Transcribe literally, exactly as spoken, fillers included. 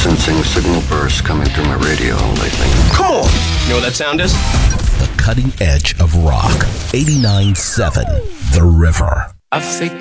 sensing signal bursts coming through my radio lately. Come on! You know what that sound is? The cutting edge of rock. eighty-nine point seven The River. I faked